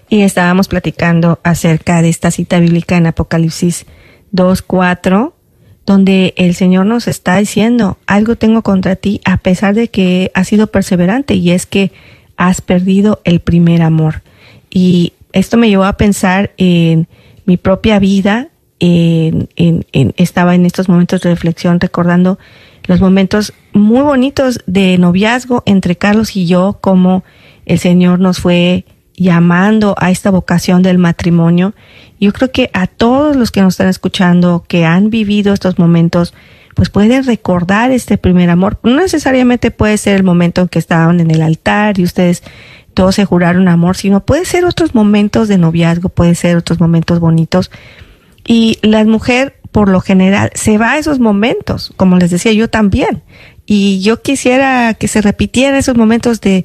Y estábamos platicando acerca de esta cita bíblica en Apocalipsis 2:4, donde el Señor nos está diciendo, algo tengo contra ti a pesar de que has sido perseverante, y es que has perdido el primer amor. Y esto me llevó a pensar en mi propia vida. Estaba en estos momentos de reflexión recordando los momentos muy bonitos de noviazgo entre Carlos y yo, como el Señor nos fue llamando a esta vocación del matrimonio. Yo creo que a todos los que nos están escuchando, que han vivido estos momentos, pues pueden recordar este primer amor. No necesariamente puede ser el momento en que estaban en el altar y ustedes todos se juraron amor, sino puede ser otros momentos de noviazgo, puede ser otros momentos bonitos. Y la mujer, por lo general, se va a esos momentos, como les decía, yo también. Y yo quisiera que se repitieran esos momentos de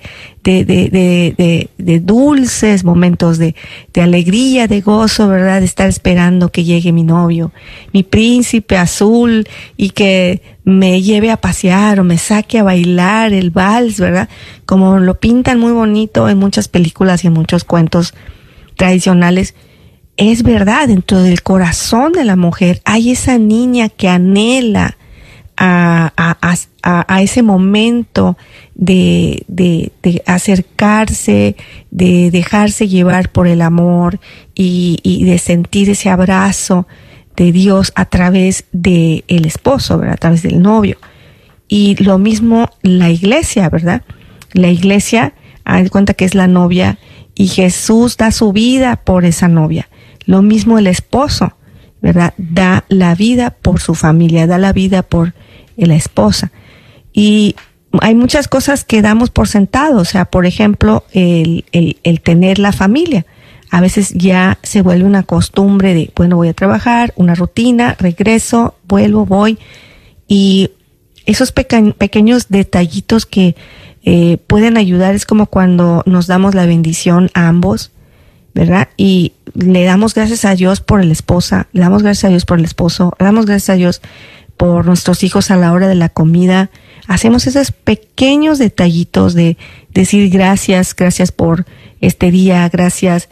dulces, momentos de alegría, de gozo, ¿verdad? De estar esperando que llegue mi novio, mi príncipe azul, y que me lleve a pasear o me saque a bailar el vals, ¿verdad? Como lo pintan muy bonito en muchas películas y en muchos cuentos tradicionales. Es verdad, dentro del corazón de la mujer hay esa niña que anhela a ese momento de acercarse, de dejarse llevar por el amor y de sentir ese abrazo de Dios a través del esposo, ¿verdad? A través del novio. Y lo mismo la iglesia, ¿verdad? La iglesia, haz de cuenta que es la novia y Jesús da su vida por esa novia. Lo mismo el esposo, ¿verdad? Da la vida por su familia, da la vida por la esposa. Y hay muchas cosas que damos por sentado, o sea, por ejemplo, el tener la familia. A veces ya se vuelve una costumbre de, bueno, voy a trabajar, una rutina, regreso, vuelvo, voy. Y esos pequeños detallitos que pueden ayudar, es como cuando nos damos la bendición a ambos, ¿verdad? Y le damos gracias a Dios por la esposa, le damos gracias a Dios por el esposo, le damos gracias a Dios por nuestros hijos a la hora de la comida. Hacemos esos pequeños detallitos de decir gracias por este día, gracias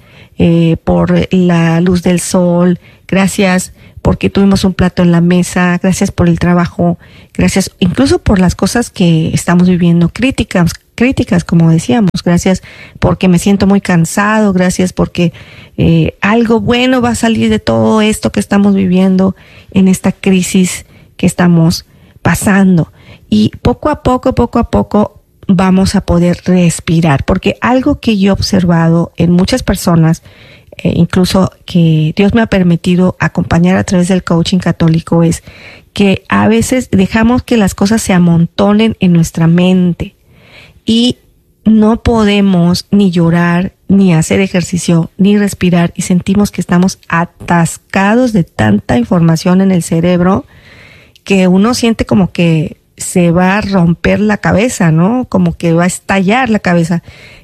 por la luz del sol, gracias porque tuvimos un plato en la mesa, gracias por el trabajo, gracias incluso por las cosas que estamos viviendo críticas, como decíamos, gracias porque me siento muy cansado, gracias porque algo bueno va a salir de todo esto que estamos viviendo en esta crisis que estamos pasando. Y poco a poco vamos a poder respirar, porque algo que yo he observado en muchas personas, incluso que Dios me ha permitido acompañar a través del coaching católico, es que a veces dejamos que las cosas se amontonen en nuestra mente y no podemos ni llorar, ni hacer ejercicio, ni respirar, y sentimos que estamos atascados de tanta información en el cerebro que uno siente como que se va a romper la cabeza, ¿no? Como que va a estallar la cabeza.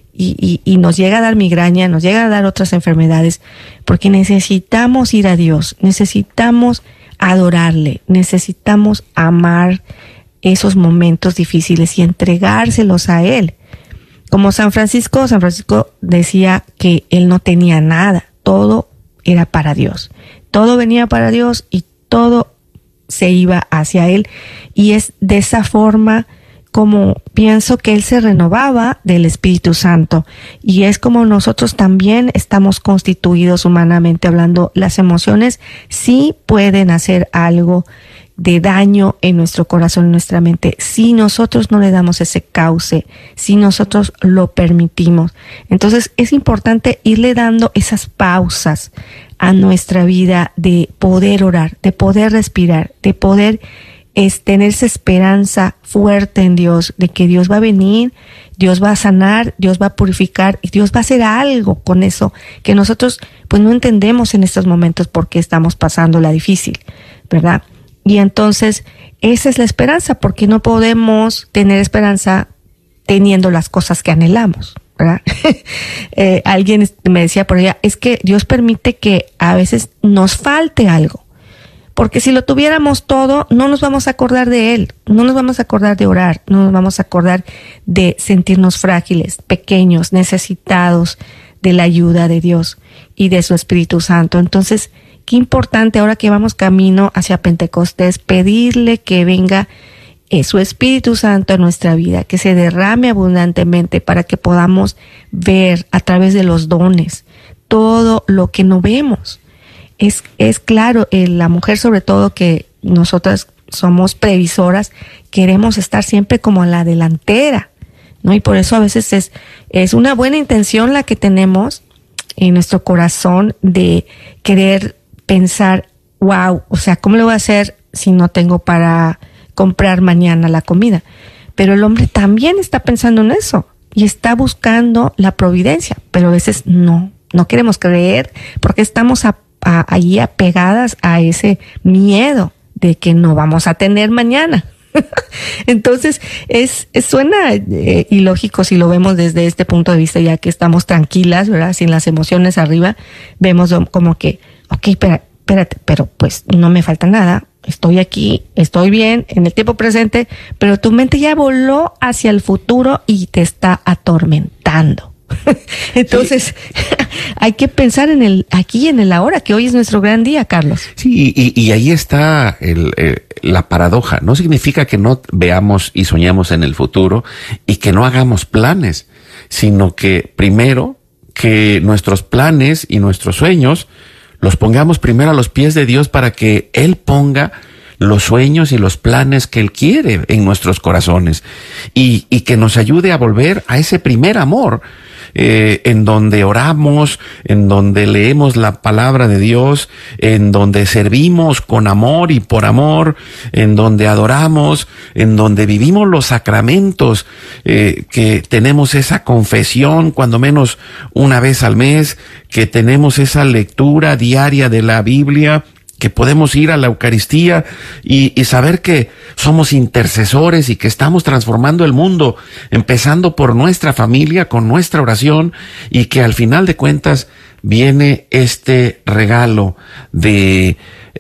Y nos llega a dar migraña, nos llega a dar otras enfermedades, porque necesitamos ir a Dios, necesitamos adorarle, necesitamos amar esos momentos difíciles y entregárselos a Él. Como San Francisco decía que él no tenía nada, todo era para Dios, todo venía para Dios y todo se iba hacia Él, y es de esa forma como pienso que Él se renovaba del Espíritu Santo, y es como nosotros también estamos constituidos humanamente hablando. Las emociones sí pueden hacer algo de daño en nuestro corazón, en nuestra mente, si nosotros no le damos ese cauce, si nosotros lo permitimos. Entonces es importante irle dando esas pausas a nuestra vida, de poder orar, de poder respirar, de poder tener esa esperanza fuerte en Dios, de que Dios va a venir, Dios va a sanar, Dios va a purificar y Dios va a hacer algo con eso que nosotros pues no entendemos en estos momentos porque estamos pasando la difícil, ¿verdad? Y entonces esa es la esperanza, porque no podemos tener esperanza teniendo las cosas que anhelamos, ¿verdad? Alguien me decía por allá, es que Dios permite que a veces nos falte algo, porque si lo tuviéramos todo, no nos vamos a acordar de Él, no nos vamos a acordar de orar, no nos vamos a acordar de sentirnos frágiles, pequeños, necesitados de la ayuda de Dios y de su Espíritu Santo. Entonces, qué importante ahora que vamos camino hacia Pentecostés, pedirle que venga su Espíritu Santo en nuestra vida, que se derrame abundantemente para que podamos ver a través de los dones todo lo que no vemos. Es claro, la mujer sobre todo, que nosotras somos previsoras, queremos estar siempre como a la delantera, ¿no? Y por eso a veces es una buena intención la que tenemos en nuestro corazón de querer pensar, wow, o sea, ¿cómo lo voy a hacer si no tengo para comprar mañana la comida? Pero el hombre también está pensando en eso y está buscando la providencia, pero a veces no queremos creer porque estamos allí apegadas a ese miedo de que no vamos a tener mañana. Entonces, suena ilógico si lo vemos desde este punto de vista, ya que estamos tranquilas, ¿verdad? Sin las emociones arriba, vemos como que, ok, espérate, pero pues no me falta nada, estoy aquí, estoy bien, en el tiempo presente, pero tu mente ya voló hacia el futuro y te está atormentando. Entonces, hay que pensar en el aquí y en el ahora, que hoy es nuestro gran día, Carlos. Sí, y ahí está la paradoja. No significa que no veamos y soñemos en el futuro y que no hagamos planes, sino que primero que nuestros planes y nuestros sueños los pongamos primero a los pies de Dios para que Él ponga los sueños y los planes que Él quiere en nuestros corazones y que nos ayude a volver a ese primer amor, en donde oramos, en donde leemos la palabra de Dios, en donde servimos con amor y por amor, en donde adoramos, en donde vivimos los sacramentos, que tenemos esa confesión cuando menos una vez al mes, que tenemos esa lectura diaria de la Biblia, que podemos ir a la Eucaristía y saber que somos intercesores y que estamos transformando el mundo, empezando por nuestra familia, con nuestra oración, y que al final de cuentas viene este regalo de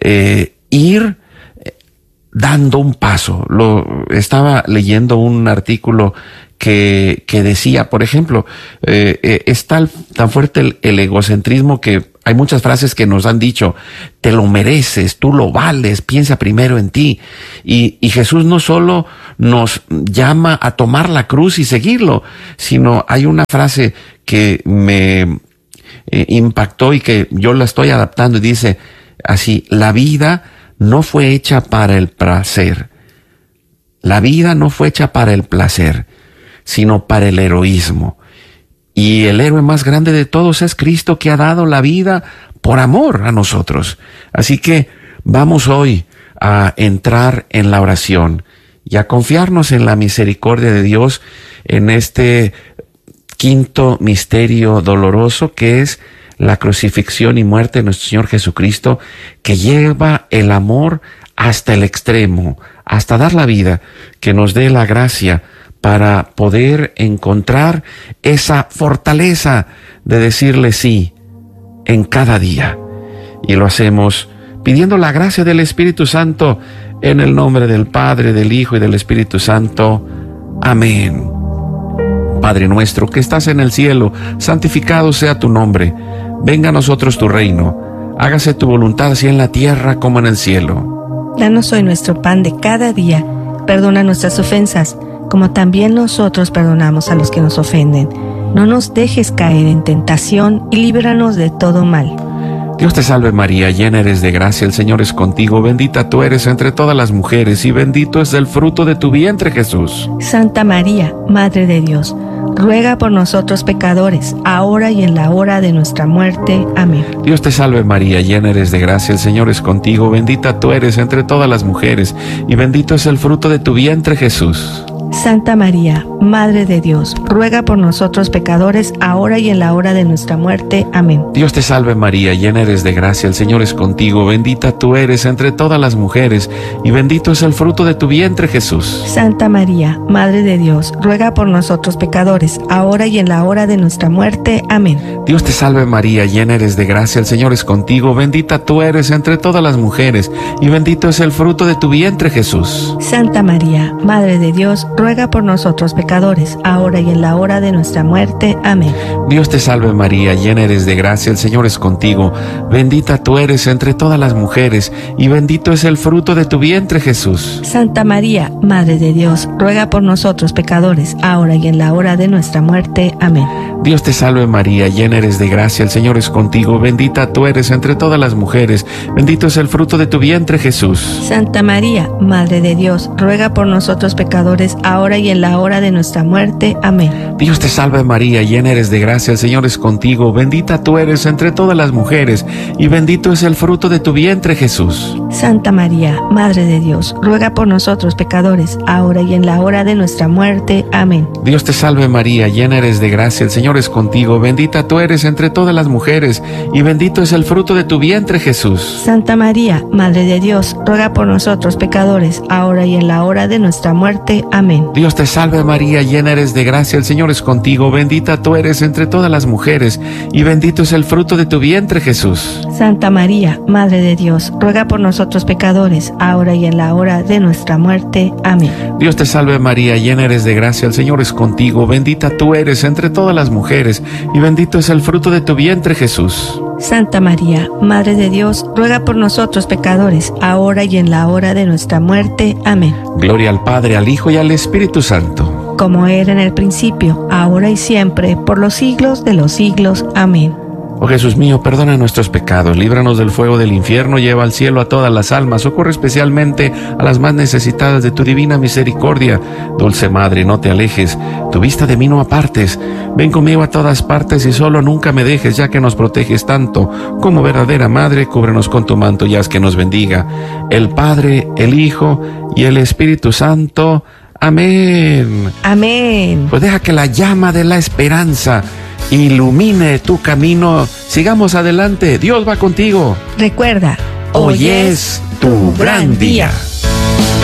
ir dando un paso. Estaba leyendo un artículo que decía, por ejemplo, es tan fuerte el egocentrismo que hay muchas frases que nos han dicho: te lo mereces, tú lo vales, piensa primero en ti. Y Jesús no solo nos llama a tomar la cruz y seguirlo, sino hay una frase que me impactó y que yo la estoy adaptando y dice así: la vida no fue hecha para el placer. La vida no fue hecha para el placer, sino para el heroísmo. Y el héroe más grande de todos es Cristo, que ha dado la vida por amor a nosotros. Así que vamos hoy a entrar en la oración y a confiarnos en la misericordia de Dios en este quinto misterio doloroso, que es la crucifixión y muerte de nuestro Señor Jesucristo, que lleva el amor hasta el extremo, hasta dar la vida, que nos dé la gracia para poder encontrar esa fortaleza de decirle sí en cada día. Y lo hacemos pidiendo la gracia del Espíritu Santo, en el nombre del Padre, del Hijo y del Espíritu Santo. Amén. Padre nuestro que estás en el cielo, santificado sea tu nombre. Venga a nosotros tu reino. Hágase tu voluntad así en la tierra como en el cielo. Danos hoy nuestro pan de cada día. Perdona nuestras ofensas, como también nosotros perdonamos a los que nos ofenden. No nos dejes caer en tentación y líbranos de todo mal. Dios te salve María, llena eres de gracia, el Señor es contigo, bendita tú eres entre todas las mujeres y bendito es el fruto de tu vientre, Jesús. Santa María, Madre de Dios, ruega por nosotros pecadores, ahora y en la hora de nuestra muerte. Amén. Dios te salve María, llena eres de gracia, el Señor es contigo, bendita tú eres entre todas las mujeres y bendito es el fruto de tu vientre, Jesús. Santa María, Madre de Dios, ruega por nosotros pecadores, ahora y en la hora de nuestra muerte. Amén. Dios te salve María, llena eres de gracia, el Señor es contigo, bendita tú eres entre todas las mujeres, y bendito es el fruto de tu vientre, Jesús. Santa María, Madre de Dios, ruega por nosotros pecadores, ahora y en la hora de nuestra muerte. Amén. Dios te salve María, llena eres de gracia, el Señor es contigo, bendita tú eres entre todas las mujeres, y bendito es el fruto de tu vientre, Jesús. Santa María, Madre de Dios, ruega por nosotros pecadores, ahora y en la hora de nuestra muerte. Amén. Dios te salve María, llena eres de gracia, el Señor es contigo. Bendita tú eres entre todas las mujeres, y bendito es el fruto de tu vientre, Jesús. Santa María, Madre de Dios, ruega por nosotros pecadores, ahora y en la hora de nuestra muerte. Amén. Dios te salve María, llena eres de gracia, el Señor es contigo. Bendita tú eres entre todas las mujeres, bendito es el fruto de tu vientre, Jesús. Santa María, Madre de Dios, ruega por nosotros pecadores, ahora y en la hora de nuestra muerte. Amén. Dios te salve María, llena eres de gracia, el Señor es contigo. Bendita tú eres entre todas las mujeres, y bendito es el fruto de tu vientre, Jesús. Santa María, Madre de Dios, ruega por nosotros pecadores, ahora y en la hora de nuestra muerte. Amén. Dios te salve María, llena eres de gracia, el Señor es contigo. Bendita tú eres entre todas las mujeres, y bendito es el fruto de tu vientre, Jesús. Santa María, Madre de Dios, ruega por nosotros pecadores, ahora y en la hora de nuestra muerte. Amén. Dios te salve María, llena eres de gracia, el Señor es contigo. Bendita tú eres entre todas las mujeres, y bendito es el fruto de tu vientre, Jesús. Santa María, Madre de Dios, ruega por nosotros pecadores, ahora y en la hora de nuestra muerte. Amén. Dios te salve María, llena eres de gracia, el Señor es contigo. Bendita tú eres entre todas las mujeres, y bendito es el fruto de tu vientre, Jesús. Santa María, Madre de Dios, ruega por nosotros pecadores, ahora y en la hora de nuestra muerte. Amén. Gloria al Padre, al Hijo y al Espíritu Santo. Como era en el principio, ahora y siempre, por los siglos de los siglos. Amén. Oh Jesús mío, perdona nuestros pecados, líbranos del fuego del infierno, lleva al cielo a todas las almas, socorre especialmente a las más necesitadas de tu divina misericordia. Dulce Madre, no te alejes, tu vista de mí no apartes, ven conmigo a todas partes y solo nunca me dejes, ya que nos proteges tanto. Como verdadera Madre, cúbrenos con tu manto y haz que nos bendiga el Padre, el Hijo y el Espíritu Santo. Amén. Amén. Pues deja que la llama de la esperanza ilumine tu camino. Sigamos adelante. Dios va contigo. Recuerda, Hoy es tu gran día.